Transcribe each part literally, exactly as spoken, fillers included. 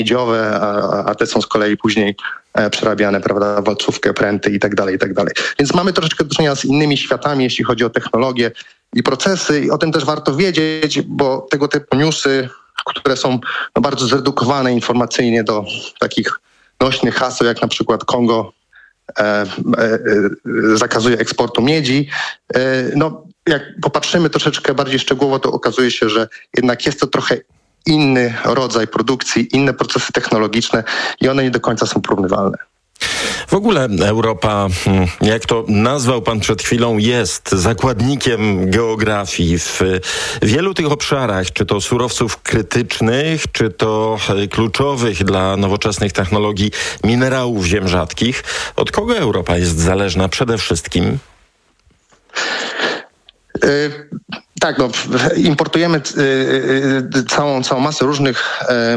miedziowe, a, a te są z kolei później przerabiane, prawda, walcówkę, pręty i tak dalej, i tak dalej. Więc mamy troszeczkę do czynienia z innymi światami, jeśli chodzi o technologię i procesy i o tym też warto wiedzieć, bo tego typu newsy, które są no, bardzo zredukowane informacyjnie do takich nośnych haseł, jak na przykład Kongo e, e, e, zakazuje eksportu miedzi. E, no, jak popatrzymy troszeczkę bardziej szczegółowo, to okazuje się, że jednak jest to trochę inny rodzaj produkcji, inne procesy technologiczne i one nie do końca są porównywalne. W ogóle Europa, jak to nazwał pan przed chwilą, jest zakładnikiem geografii w wielu tych obszarach, czy to surowców krytycznych, czy to kluczowych dla nowoczesnych technologii minerałów ziem rzadkich. Od kogo Europa jest zależna przede wszystkim? Y- Tak, no, importujemy y, y, całą, całą masę różnych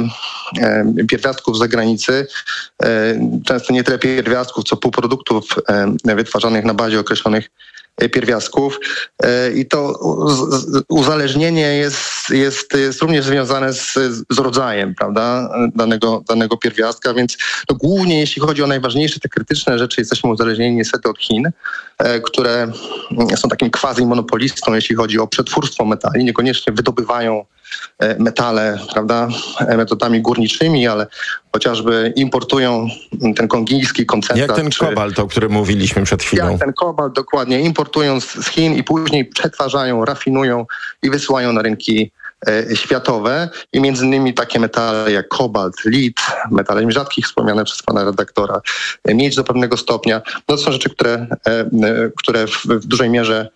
y, y, pierwiastków z zagranicy. Y, często nie tyle pierwiastków, co półproduktów y, wytwarzanych na bazie określonych pierwiastków. Y, I to uz, uzależnienie jest, jest, jest również związane z, z rodzajem, prawda, danego, danego pierwiastka, więc no, głównie jeśli chodzi o najważniejsze, te krytyczne rzeczy, jesteśmy uzależnieni niestety od Chin, y, które są takim quasi-monopolistą, jeśli chodzi o przetwórstwo metali. Niekoniecznie wydobywają metale, prawda, metodami górniczymi, ale chociażby importują ten kongijski koncentrat. Jak ten czy, kobalt, o którym mówiliśmy przed chwilą. Jak ten kobalt, dokładnie. Importują z, z Chin i później przetwarzają, rafinują i wysyłają na rynki e, światowe. I między innymi takie metale jak kobalt, lit, metale rzadkich wspomniane przez pana redaktora, e, miedź do pewnego stopnia. No to są rzeczy, które, e, e, które w, w dużej mierze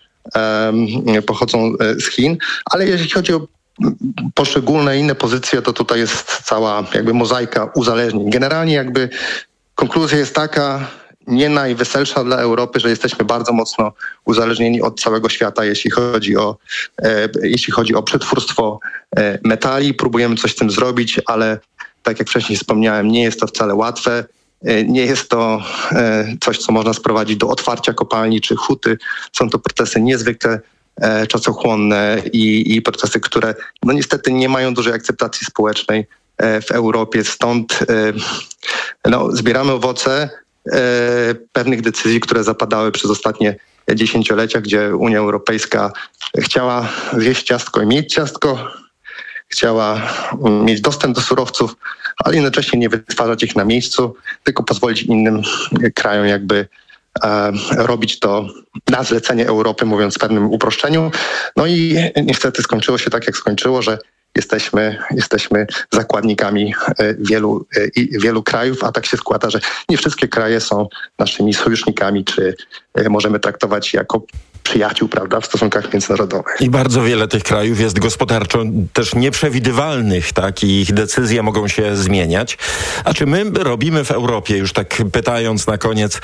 e, pochodzą z Chin. Ale jeśli chodzi o poszczególne inne pozycje, to tutaj jest cała jakby mozaika uzależnień. Generalnie jakby konkluzja jest taka, nie najweselsza dla Europy, że jesteśmy bardzo mocno uzależnieni od całego świata, jeśli chodzi o, e, jeśli chodzi o przetwórstwo e, metali. Próbujemy coś z tym zrobić, ale tak jak wcześniej wspomniałem, nie jest to wcale łatwe. E, nie jest to e, coś, co można sprowadzić do otwarcia kopalni czy huty. Są to procesy niezwykle e, czasochłonne i, i procesy, które no niestety nie mają dużej akceptacji społecznej e, w Europie. Stąd e, no, zbieramy owoce pewnych decyzji, które zapadały przez ostatnie dziesięciolecia, gdzie Unia Europejska chciała zjeść ciastko i mieć ciastko, chciała mieć dostęp do surowców, ale jednocześnie nie wytwarzać ich na miejscu, tylko pozwolić innym krajom jakby e, robić to na zlecenie Europy, mówiąc w pewnym uproszczeniu. No i niestety skończyło się tak, jak skończyło, że Jesteśmy, jesteśmy zakładnikami wielu, wielu krajów, a tak się składa, że nie wszystkie kraje są naszymi sojusznikami, czy możemy traktować jako przyjaciół, prawda, w stosunkach międzynarodowych. I bardzo wiele tych krajów jest gospodarczo też nieprzewidywalnych, tak, i ich decyzje mogą się zmieniać. A czy my robimy w Europie, już tak pytając na koniec,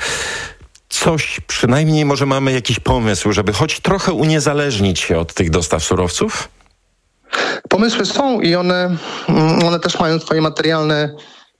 coś, przynajmniej może mamy jakiś pomysł, żeby choć trochę uniezależnić się od tych dostaw surowców? Pomysły są i one, one też mają swoje materialne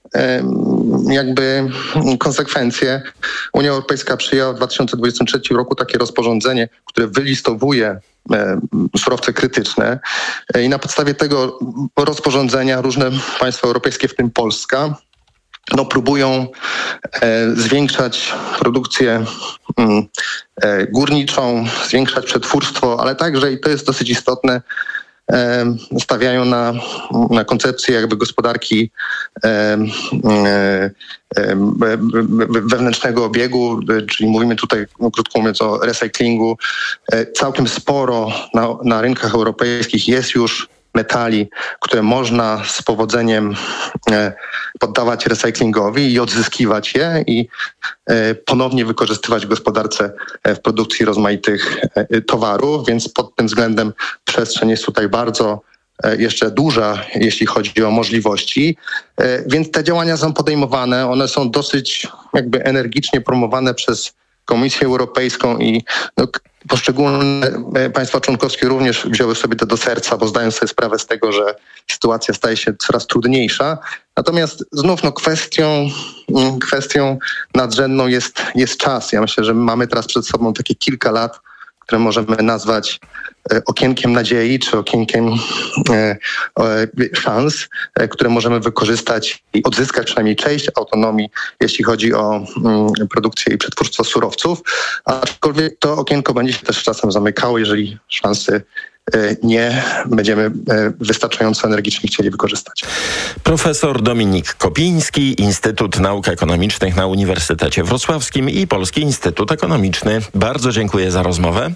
jakby konsekwencje. Unia Europejska przyjęła w dwa tysiące dwudziestym trzecim roku takie rozporządzenie, które wylistowuje surowce krytyczne i na podstawie tego rozporządzenia różne państwa europejskie, w tym Polska, no, próbują e, zwiększać produkcję mm, e, górniczą, zwiększać przetwórstwo, ale także, i to jest dosyć istotne, stawiają na, na koncepcję jakby gospodarki e, e, e, wewnętrznego obiegu, czyli mówimy tutaj, krótko mówiąc, o recyklingu. E, całkiem sporo na, na rynkach europejskich jest już metali, które można z powodzeniem e, poddawać recyklingowi i odzyskiwać je i e, ponownie wykorzystywać w gospodarce e, w produkcji rozmaitych e, towarów, więc pod tym względem przestrzeń jest tutaj bardzo e, jeszcze duża, jeśli chodzi o możliwości, e, więc te działania są podejmowane, one są dosyć jakby energicznie promowane przez Komisję Europejską i no, poszczególne państwa członkowskie również wzięły sobie to do serca, bo zdają sobie sprawę z tego, że sytuacja staje się coraz trudniejsza. Natomiast znów no, kwestią, kwestią nadrzędną jest, jest czas. Ja myślę, że mamy teraz przed sobą takie kilka lat, które możemy nazwać okienkiem nadziei, czy okienkiem e, e, szans, e, które możemy wykorzystać i odzyskać przynajmniej część autonomii, jeśli chodzi o mm, produkcję i przetwórstwo surowców. Aczkolwiek to okienko będzie się też czasem zamykało, jeżeli szansy e, nie będziemy e, wystarczająco energicznie chcieli wykorzystać. Profesor Dominik Kopiński, Instytut Nauk Ekonomicznych na Uniwersytecie Wrocławskim i Polski Instytut Ekonomiczny. Bardzo dziękuję za rozmowę.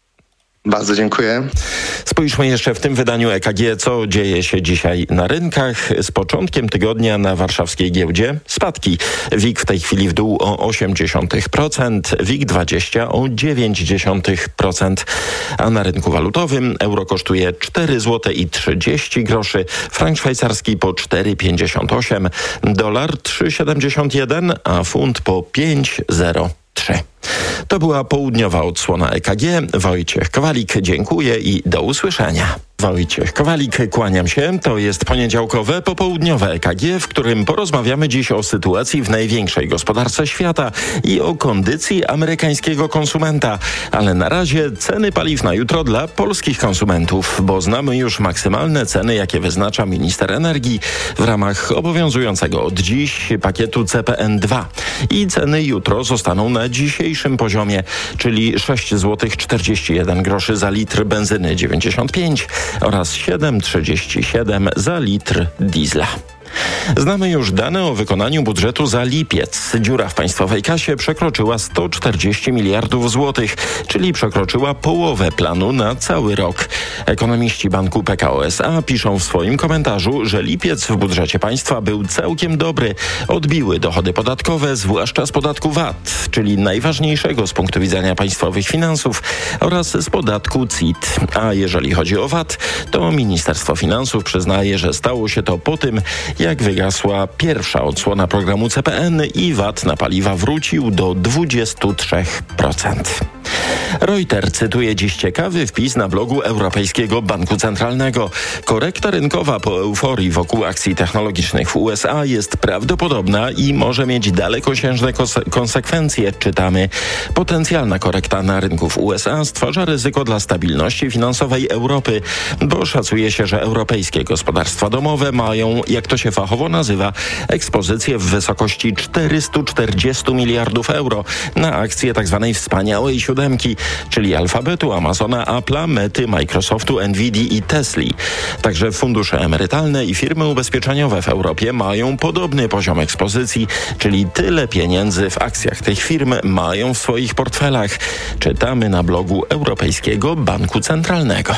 Bardzo dziękuję. Spójrzmy jeszcze w tym wydaniu E K G, co dzieje się dzisiaj na rynkach. Z początkiem tygodnia na warszawskiej giełdzie spadki. W I K w tej chwili w dół o osiem dziesiątych procent, W I K dwadzieścia o dziewięć dziesiątych procent, a na rynku walutowym euro kosztuje cztery złote i trzydzieści groszy, frank szwajcarski po cztery pięćdziesiąt osiem, dolar trzy siedemdziesiąt jeden, a funt po pięć zero trzy. To była południowa odsłona E K G. Wojciech Kowalik, dziękuję i do usłyszenia. Wojciech Kowalik, kłaniam się. To jest poniedziałkowe, popołudniowe E K G, w którym porozmawiamy dziś o sytuacji w największej gospodarce świata i o kondycji amerykańskiego konsumenta. Ale na razie ceny paliw na jutro dla polskich konsumentów, bo znamy już maksymalne ceny, jakie wyznacza minister energii w ramach obowiązującego od dziś pakietu C P N dwa. I ceny jutro zostaną na dzisiejszym poziomie, czyli sześć złotych czterdzieści jeden groszy za litr benzyny dziewięćdziesiąt pięć oraz siedem trzydzieści siedem za litr diesla. Znamy już dane o wykonaniu budżetu za lipiec. Dziura w państwowej kasie przekroczyła sto czterdzieści miliardów złotych, czyli przekroczyła połowę planu na cały rok. Ekonomiści banku P K O S A piszą w swoim komentarzu, że lipiec w budżecie państwa był całkiem dobry. Odbiły dochody podatkowe, zwłaszcza z podatku V A T, czyli najważniejszego z punktu widzenia państwowych finansów, oraz z podatku C I T. A jeżeli chodzi o V A T, to Ministerstwo Finansów przyznaje, że stało się to po tym, jak wygasła pierwsza odsłona programu C P N i V A T na paliwa wrócił do dwadzieścia trzy procent. Reuters cytuje dziś ciekawy wpis na blogu Europejskiego Banku Centralnego. Korekta rynkowa po euforii wokół akcji technologicznych w U S A jest prawdopodobna i może mieć dalekosiężne kos- konsekwencje, czytamy. Potencjalna korekta na rynku w U S A stwarza ryzyko dla stabilności finansowej Europy, bo szacuje się, że europejskie gospodarstwa domowe mają, jak to się fachowo nazywa, ekspozycję w wysokości czterysta czterdzieści miliardów euro na akcje tzw. wspaniałej siódemki, czyli Alfabetu, Amazona, Apple'a, Mety, Microsoftu, Nvidii i Tesli. Także fundusze emerytalne i firmy ubezpieczeniowe w Europie mają podobny poziom ekspozycji, czyli tyle pieniędzy w akcjach tych firm mają w swoich portfelach. Czytamy na blogu Europejskiego Banku Centralnego.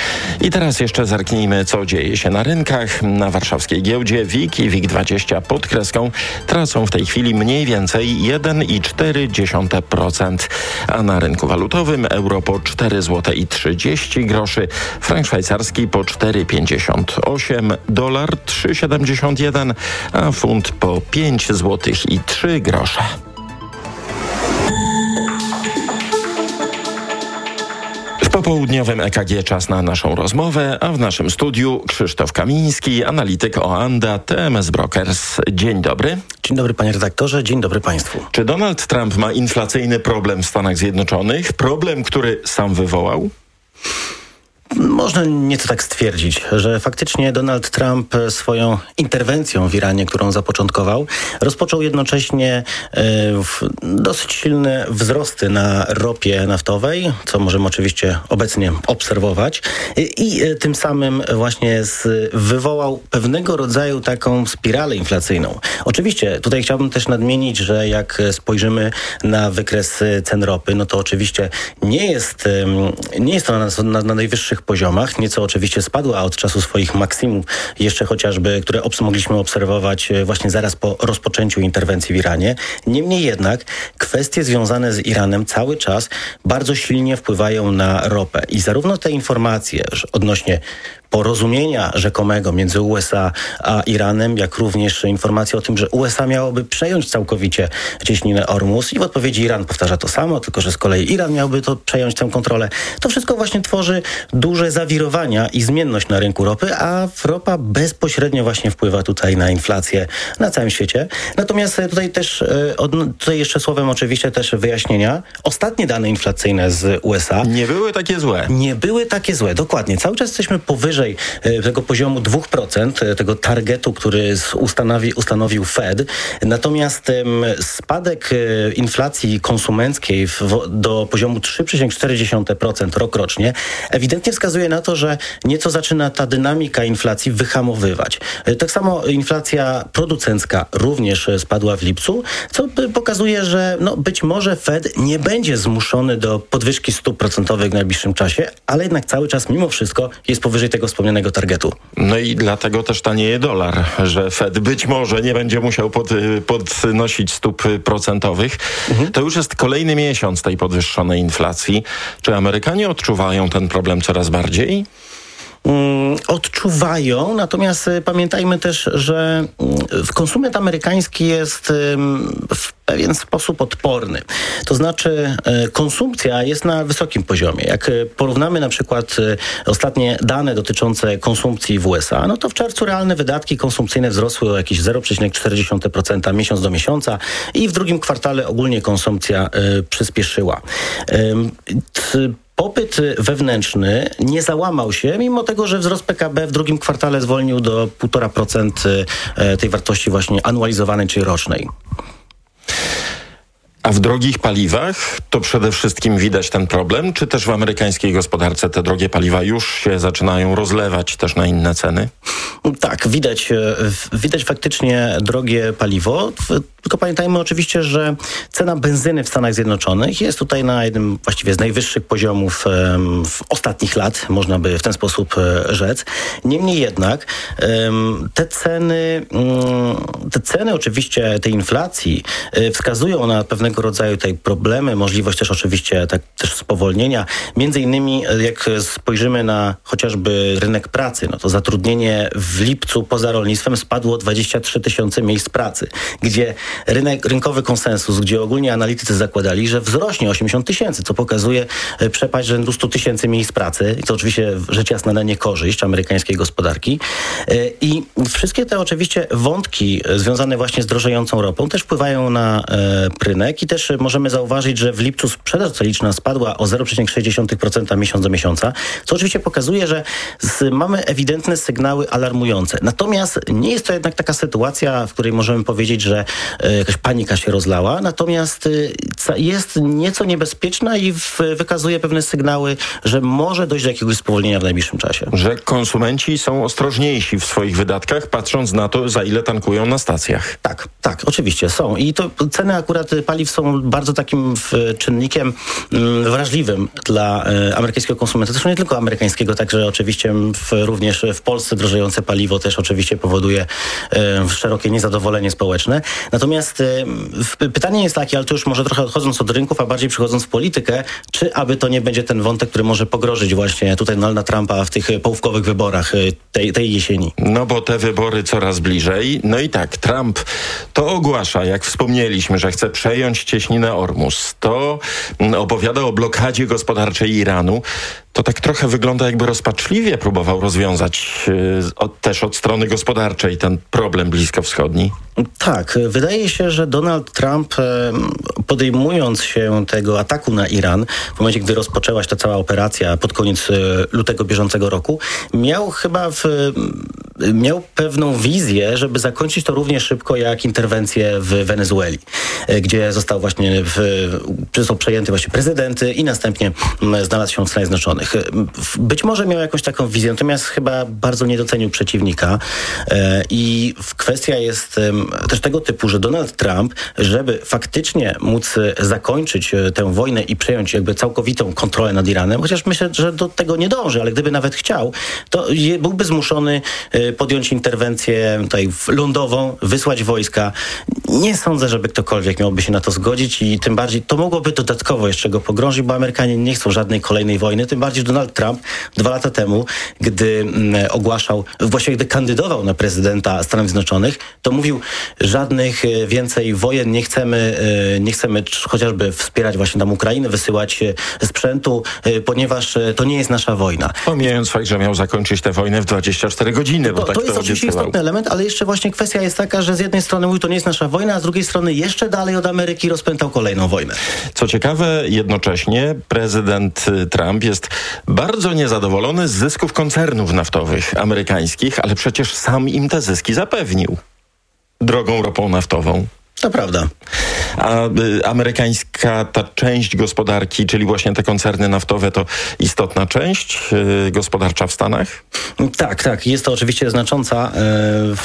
I teraz jeszcze zerknijmy, co dzieje się na rynkach. Na warszawskiej giełdzie W I K i W I K dwadzieścia pod kreską tracą w tej chwili mniej więcej jeden i cztery dziesiąte procent, a na rynku walutowym euro po cztery złote i trzydzieści groszy, frank szwajcarski po cztery pięćdziesiąt osiem, dolar trzy siedemdziesiąt jeden, a funt po pięć złotych i trzy grosze. W popołudniowym E K G czas na naszą rozmowę, a w naszym studiu Krzysztof Kamiński, analityk Oanda, T M S Brokers. Dzień dobry. Dzień dobry panie redaktorze, dzień dobry państwu. Czy Donald Trump ma inflacyjny problem w Stanach Zjednoczonych? Problem, który sam wywołał? Można nieco tak stwierdzić, że faktycznie Donald Trump swoją interwencją w Iranie, którą zapoczątkował, rozpoczął jednocześnie e, dosyć silne wzrosty na ropie naftowej, co możemy oczywiście obecnie obserwować, i, i e, tym samym właśnie z, wywołał pewnego rodzaju taką spiralę inflacyjną. Oczywiście tutaj chciałbym też nadmienić, że jak spojrzymy na wykres cen ropy, no to oczywiście nie jest, e, nie jest to na, na, na najwyższych poziomach. Nieco oczywiście spadła od czasu swoich maksimów, jeszcze chociażby, które obs- mogliśmy obserwować właśnie zaraz po rozpoczęciu interwencji w Iranie. Niemniej jednak kwestie związane z Iranem cały czas bardzo silnie wpływają na ropę. I zarówno te informacje odnośnie porozumienia rzekomego między U S A a Iranem, jak również informacja o tym, że U S A miałoby przejąć całkowicie cieśninę Ormus i w odpowiedzi Iran powtarza to samo, tylko że z kolei Iran miałby to przejąć tę kontrolę. To wszystko właśnie tworzy duże zawirowania i zmienność na rynku ropy, a ropa bezpośrednio właśnie wpływa tutaj na inflację na całym świecie. Natomiast tutaj też, tutaj jeszcze słowem oczywiście też wyjaśnienia. Ostatnie dane inflacyjne z U S A nie były takie złe. Nie były takie złe, dokładnie. Cały czas jesteśmy powyżej tego poziomu dwa procent, tego targetu, który ustanowi, ustanowił Fed. Natomiast um, spadek e, inflacji konsumenckiej w, do poziomu trzy przecinek cztery procent rokrocznie ewidentnie wskazuje na to, że nieco zaczyna ta dynamika inflacji wyhamowywać. E, tak samo inflacja producencka również spadła w lipcu, co pokazuje, że no, być może Fed nie będzie zmuszony do podwyżki stóp procentowych w najbliższym czasie, ale jednak cały czas mimo wszystko jest powyżej tego wspomnianego targetu. No i dlatego też tanieje dolar, że Fed być może nie będzie musiał pod, podnosić stóp procentowych. Mhm. To już jest kolejny miesiąc tej podwyższonej inflacji. Czy Amerykanie odczuwają ten problem coraz bardziej? Mm, odczuwają, natomiast y, pamiętajmy też, że y, konsument amerykański jest y, w pewien sposób odporny. To znaczy y, konsumpcja jest na wysokim poziomie. Jak y, porównamy na przykład y, ostatnie dane dotyczące konsumpcji w U S A, no to w czerwcu realne wydatki konsumpcyjne wzrosły o jakieś zero przecinek cztery procent miesiąc do miesiąca i w drugim kwartale ogólnie konsumpcja y, przyspieszyła. Y, t, Popyt wewnętrzny nie załamał się, mimo tego, że wzrost P K B w drugim kwartale zwolnił do półtora procent tej wartości właśnie anualizowanej, czyli rocznej. A w drogich paliwach to przede wszystkim widać ten problem, czy też w amerykańskiej gospodarce te drogie paliwa już się zaczynają rozlewać też na inne ceny? Tak, widać, widać faktycznie drogie paliwo, tylko pamiętajmy oczywiście, że cena benzyny w Stanach Zjednoczonych jest tutaj na jednym właściwie z najwyższych poziomów w ostatnich lat, można by w ten sposób rzec. Niemniej jednak te ceny, te ceny oczywiście tej inflacji wskazują na pewnego rodzaju tej problemy, możliwość też oczywiście tak też spowolnienia. Między innymi jak spojrzymy na chociażby rynek pracy, no to zatrudnienie w lipcu poza rolnictwem spadło dwadzieścia trzy tysiące miejsc pracy, gdzie rynek, rynkowy konsensus, gdzie ogólnie analitycy zakładali, że wzrośnie osiemdziesiąt tysięcy, co pokazuje przepaść rzędu stu tysięcy miejsc pracy. I to oczywiście rzecz jasna na niekorzyść amerykańskiej gospodarki. I wszystkie te oczywiście wątki związane właśnie z drożejącą ropą też wpływają na rynek i też możemy zauważyć, że w lipcu sprzedaż celiczna spadła o zero przecinek sześć procent miesiąc do miesiąca, co oczywiście pokazuje, że z, mamy ewidentne sygnały alarmujące. Natomiast nie jest to jednak taka sytuacja, w której możemy powiedzieć, że e, jakaś panika się rozlała, natomiast e, jest nieco niebezpieczna i w, wykazuje pewne sygnały, że może dojść do jakiegoś spowolnienia w najbliższym czasie. Że konsumenci są ostrożniejsi w swoich wydatkach, patrząc na to, za ile tankują na stacjach. Tak, tak, oczywiście są. I to ceny akurat paliw są bardzo takim w, czynnikiem m, wrażliwym dla e, amerykańskiego konsumenta. Zresztą nie tylko amerykańskiego, także oczywiście w, również w Polsce drożejące paliwo też oczywiście powoduje e, szerokie niezadowolenie społeczne. Natomiast e, pytanie jest takie, ale to już może trochę odchodząc od rynków, a bardziej przychodząc w politykę, czy aby to nie będzie ten wątek, który może pogrozić właśnie tutaj Donalda Trumpa w tych połówkowych wyborach tej, tej jesieni. No bo te wybory coraz bliżej. No i tak, Trump to ogłasza, jak wspomnieliśmy, że chce przejąć cieśninę Ormus. To opowiada o blokadzie gospodarczej Iranu. To tak trochę wygląda, jakby rozpaczliwie próbował rozwiązać yy, od, też od strony gospodarczej ten problem bliskowschodni. Tak, wydaje się, że Donald Trump podejmując się tego ataku na Iran, w momencie, gdy rozpoczęła się ta cała operacja pod koniec lutego bieżącego roku, miał chyba w, miał pewną wizję, żeby zakończyć to równie szybko jak interwencję w Wenezueli, gdzie został właśnie w, został przejęty właśnie prezydent i następnie znalazł się w Stanach Zjednoczonych. Być może miał jakąś taką wizję, natomiast chyba bardzo nie docenił przeciwnika i kwestia jest też tego typu, że Donald Trump, żeby faktycznie móc zakończyć tę wojnę i przejąć jakby całkowitą kontrolę nad Iranem, chociaż myślę, że do tego nie dąży, ale gdyby nawet chciał, to byłby zmuszony podjąć interwencję tutaj lądową, wysłać wojska. Nie sądzę, żeby ktokolwiek miałby się na to zgodzić i tym bardziej to mogłoby dodatkowo jeszcze go pogrążyć, bo Amerykanie nie chcą żadnej kolejnej wojny, tym bardziej Donald Trump dwa lata temu, gdy mm, ogłaszał, właściwie gdy kandydował na prezydenta Stanów Zjednoczonych, to mówił, żadnych więcej wojen nie chcemy, nie chcemy chociażby wspierać właśnie tam Ukrainę, wysyłać sprzętu, ponieważ to nie jest nasza wojna. Pomijając fakt, że miał zakończyć tę wojnę w dwadzieścia cztery godziny, to, bo tak to jest to oczywiście obiecywał. istotny element, ale jeszcze właśnie kwestia jest taka, że z jednej strony mówi, to nie jest nasza wojna, a z drugiej strony jeszcze dalej od Ameryki rozpętał kolejną wojnę. Co ciekawe, jednocześnie prezydent Trump jest bardzo niezadowolony z zysków koncernów naftowych amerykańskich, ale przecież sam im te zyski zapewnił drogą ropą naftową. To prawda. A y, amerykańska ta część gospodarki, czyli właśnie te koncerny naftowe, to istotna część y, gospodarcza w Stanach? Tak, tak. Jest to oczywiście znacząca, e, w,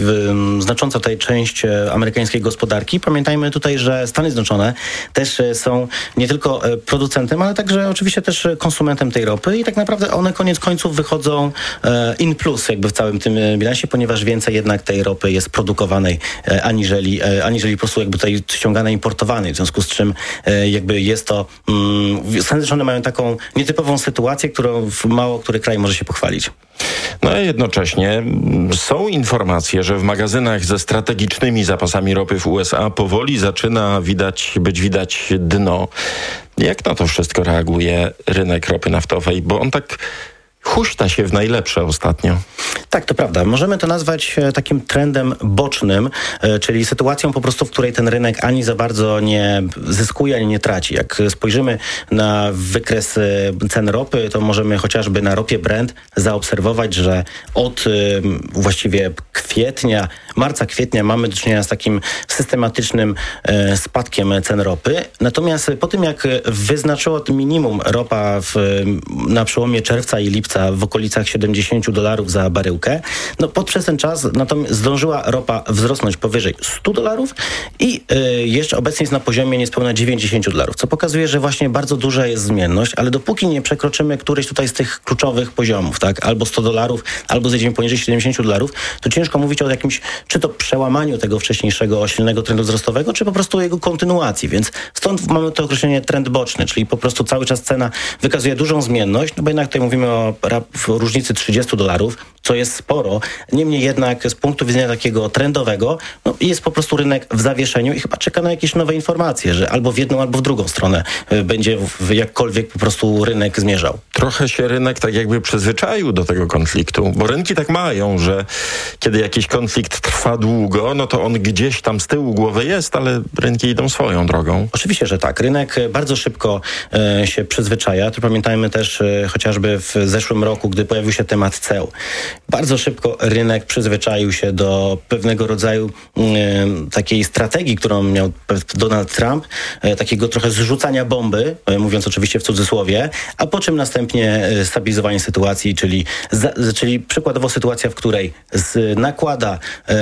w, znacząca tutaj część e, amerykańskiej gospodarki. Pamiętajmy tutaj, że Stany Zjednoczone też e, są nie tylko e, producentem, ale także oczywiście też konsumentem tej ropy i tak naprawdę one koniec końców wychodzą e, in plus jakby w całym tym bilansie, ponieważ więcej jednak tej ropy jest produkowanej e, aniżeli, e, aniżeli po prostu jakby tutaj ściąganej, importowanej, w związku z czym e, jakby jest to mm, Stany Zjednoczone mają taką nietypową sytuację, którą mało który kraj może się pochwalić. No a jednocześnie są informacje, że w magazynach ze strategicznymi zapasami ropy w U S A powoli zaczyna widać, być widać dno. Jak na to wszystko reaguje rynek ropy naftowej? Bo on tak huśta się w najlepsze ostatnio. Tak, to prawda. Możemy to nazwać e, takim trendem bocznym, e, czyli sytuacją po prostu, w której ten rynek ani za bardzo nie zyskuje, ani nie traci. Jak spojrzymy na wykres e, cen ropy, to możemy chociażby na ropie Brent zaobserwować, że od e, właściwie kwietnia, marca, kwietnia mamy do czynienia z takim systematycznym e, spadkiem cen ropy. Natomiast po tym, jak wyznaczyło minimum ropa w, na przełomie czerwca i lipca w okolicach siedemdziesiąt dolarów za baryłkę, no pod przez ten czas natomiast zdążyła ropa wzrosnąć powyżej stu dolarów i y, jeszcze obecnie jest na poziomie niespełna dziewięćdziesiąt dolarów, co pokazuje, że właśnie bardzo duża jest zmienność, ale dopóki nie przekroczymy któryś tutaj z tych kluczowych poziomów, tak, albo sto dolarów, albo zejdziemy poniżej siedemdziesiąt dolarów, to ciężko mówić o jakimś, czy to przełamaniu tego wcześniejszego silnego trendu wzrostowego, czy po prostu jego kontynuacji, więc stąd mamy to określenie trend boczny, czyli po prostu cały czas cena wykazuje dużą zmienność, no bo jednak tutaj mówimy o w różnicy trzydziestu dolarów, co jest sporo. Niemniej jednak z punktu widzenia takiego trendowego no, jest po prostu rynek w zawieszeniu i chyba czeka na jakieś nowe informacje, że albo w jedną, albo w drugą stronę będzie w jakkolwiek po prostu rynek zmierzał. Trochę się rynek tak jakby przyzwyczaił do tego konfliktu, bo rynki tak mają, że kiedy jakiś konflikt trwa długo, no to on gdzieś tam z tyłu głowy jest, ale rynki idą swoją drogą. Oczywiście, że tak. Rynek bardzo szybko e, się przyzwyczaja. Tu pamiętajmy też e, chociażby w zeszłym roku, gdy pojawił się temat C E U. Bardzo szybko rynek przyzwyczaił się do pewnego rodzaju e, takiej strategii, którą miał Donald Trump, e, takiego trochę zrzucania bomby, e, mówiąc oczywiście w cudzysłowie, a po czym następnie e, stabilizowanie sytuacji, czyli, za, czyli przykładowo sytuacja, w której z, nakłada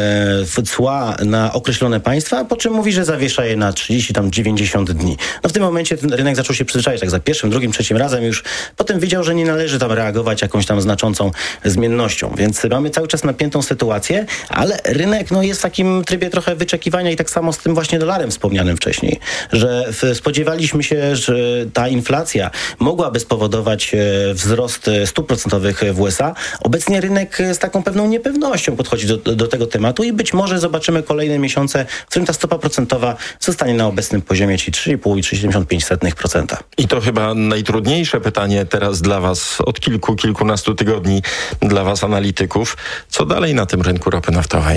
e, cła na określone państwa, a po czym mówi, że zawiesza je na trzydzieści, tam dziewięćdziesiąt dni. No w tym momencie ten rynek zaczął się przyzwyczaić, tak za pierwszym, drugim, trzecim razem już potem widział, że nie należy tam reagować jakąś tam znaczącą zmiennością, więc mamy cały czas napiętą sytuację, ale rynek no, jest w takim trybie trochę wyczekiwania i tak samo z tym właśnie dolarem wspomnianym wcześniej, że spodziewaliśmy się, że ta inflacja mogłaby spowodować wzrost stóp procentowych w U S A. Obecnie rynek z taką pewną niepewnością podchodzi do, do tego tematu i być może zobaczymy kolejne miesiące, w którym ta stopa procentowa zostanie na obecnym poziomie, czyli trzy i pół i trzy przecinek siedemdziesiąt pięć procent. I to chyba najtrudniejsze pytanie teraz dla was od kilku, kilkunastu tygodni dla was analityków. Co dalej na tym rynku ropy naftowej?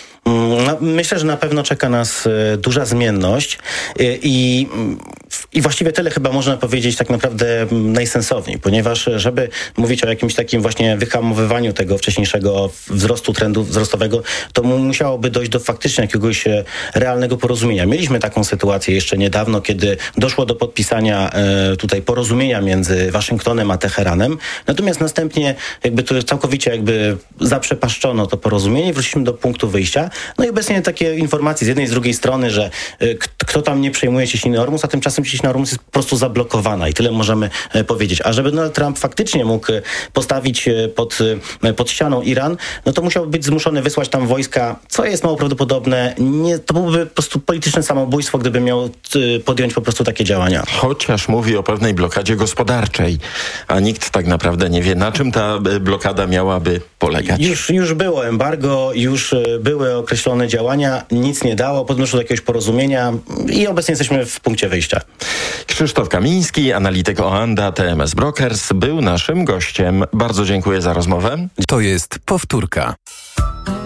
No, myślę, że na pewno czeka nas e, duża zmienność e, i, i właściwie tyle chyba można powiedzieć tak naprawdę najsensowniej, ponieważ żeby mówić o jakimś takim właśnie wyhamowywaniu tego wcześniejszego wzrostu trendu wzrostowego, to mu musiałoby dojść do faktycznie jakiegoś e, realnego porozumienia. Mieliśmy taką sytuację jeszcze niedawno, kiedy doszło do podpisania e, tutaj porozumienia między Waszyngtonem a Teheranem, natomiast następnie jakby to całkowicie jakby zaprzepaszczono to porozumienie, wróciliśmy do punktu wyjścia. No i obecnie takie informacje z jednej i z drugiej strony, że y, kto tam nie przejmuje ciśniny Ormus, a tymczasem lecieć na Ormus jest po prostu zablokowana i tyle możemy powiedzieć. A żeby Donald Trump faktycznie mógł postawić pod, pod ścianą Iran, no to musiałby być zmuszony wysłać tam wojska, co jest mało prawdopodobne. Nie, to byłoby po prostu polityczne samobójstwo, gdyby miał podjąć po prostu takie działania. Chociaż mówi o pewnej blokadzie gospodarczej, a nikt tak naprawdę nie wie, na czym ta blokada miałaby polegać. Już, już było embargo, już były określone działania, nic nie dało, podnoszą do jakiegoś porozumienia i obecnie jesteśmy w punkcie wyjścia. Krzysztof Kamiński, analityk Oanda T M S Brokers, był naszym gościem. Bardzo dziękuję za rozmowę. To jest powtórka.